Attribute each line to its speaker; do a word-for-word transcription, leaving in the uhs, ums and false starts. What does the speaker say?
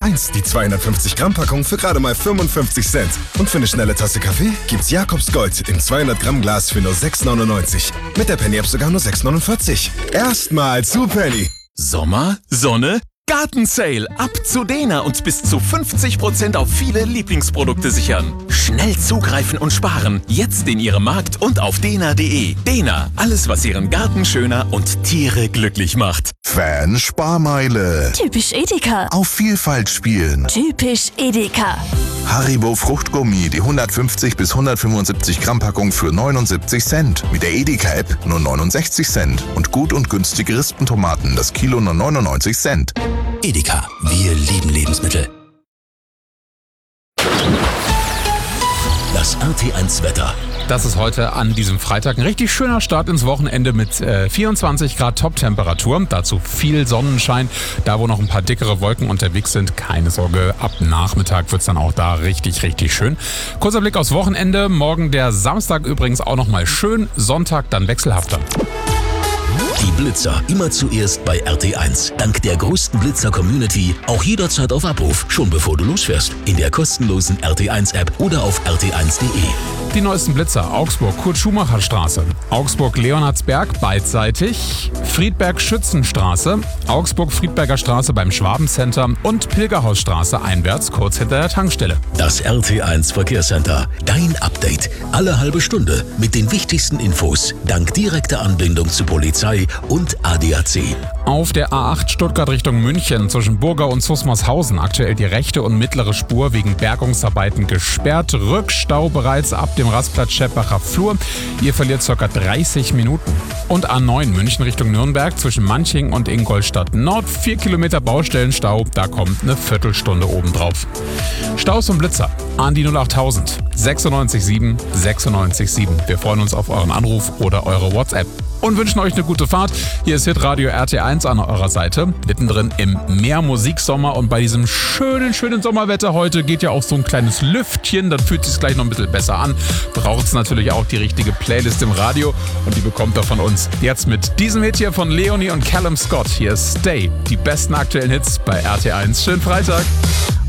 Speaker 1: eins die zweihundertfünfzig Gramm Packung für gerade mal fünfundfünfzig Cent. Und für eine schnelle Tasse Kaffee gibt's Jakobs Gold im zweihundert Gramm Glas für nur sechs neunundneunzig. Mit der Penny App sogar nur sechs neunundvierzig. Erstmal zu Penny.
Speaker 2: Sommer, Sonne, Gartensale. Ab zu Dena und bis zu fünfzig Prozent auf viele Lieblingsprodukte sichern. Schnell zugreifen und sparen. Jetzt in Ihrem Markt und auf dena punkt de. Dena, alles was Ihren Garten schöner und Tiere glücklich macht.
Speaker 3: Fan-Sparmeile.
Speaker 4: Typisch Edeka.
Speaker 3: Auf Vielfalt spielen.
Speaker 4: Typisch Edeka.
Speaker 3: Haribo Fruchtgummi, die hundertfünfzig bis hundertfünfundsiebzig Gramm Packung für neunundsiebzig Cent. Mit der Edeka-App nur neunundsechzig Cent. Und gut und günstige Rispentomaten, das Kilo nur neunundneunzig Cent.
Speaker 5: Edeka, wir lieben Lebensmittel. Das R T eins Wetter.
Speaker 6: Das ist heute an diesem Freitag ein richtig schöner Start ins Wochenende mit äh, vierundzwanzig Grad Top-Temperatur. Dazu viel Sonnenschein. Da, wo noch ein paar dickere Wolken unterwegs sind, keine Sorge, ab Nachmittag wird es dann auch da richtig, richtig schön. Kurzer Blick aufs Wochenende. Morgen der Samstag übrigens auch nochmal schön. Sonntag dann wechselhafter.
Speaker 5: Die Blitzer immer zuerst bei R T eins. Dank der größten Blitzer-Community auch jederzeit auf Abruf, schon bevor du losfährst. In der kostenlosen R T eins App oder auf r t eins punkt de.
Speaker 6: Die neuesten Blitzer: Augsburg Kurt-Schumacher-Straße, Augsburg Leonhardsberg beidseitig, Friedberg Schützenstraße, Augsburg Friedberger Straße beim Schwabencenter und Pilgerhausstraße einwärts kurz hinter der Tankstelle.
Speaker 5: Das R T eins Verkehrscenter. Dein Update. Alle halbe Stunde mit den wichtigsten Infos. Dank direkter Anbindung zu Polizei und A D A C.
Speaker 6: Auf der A acht Stuttgart Richtung München zwischen Burgau und Susmarshausen aktuell die rechte und mittlere Spur wegen Bergungsarbeiten gesperrt. Rückstau bereits ab dem Rastplatz Scheppacher Flur. Ihr verliert ca. dreißig Minuten. Und A neun München Richtung Nürnberg zwischen Manching und Ingolstadt Nord. vier Kilometer Baustellenstau, da kommt eine Viertelstunde obendrauf. Staus und Blitzer an die null achttausend sechsundneunzig sieben sechsundneunzig sieben. Wir freuen uns auf euren Anruf oder eure WhatsApp. Und wünschen euch eine gute Fahrt. Hier ist Hitradio R T eins an eurer Seite. Mittendrin im Meermusiksommer und bei diesem schönen, schönen Sommerwetter heute geht ja auch so ein kleines Lüftchen. Dann fühlt es sich gleich noch ein bisschen besser an. Braucht es natürlich auch die richtige Playlist im Radio und die bekommt ihr von uns. Jetzt mit diesem Hit hier von Leonie und Callum Scott. Hier ist Stay. Die besten aktuellen Hits bei R T eins. Schönen Freitag.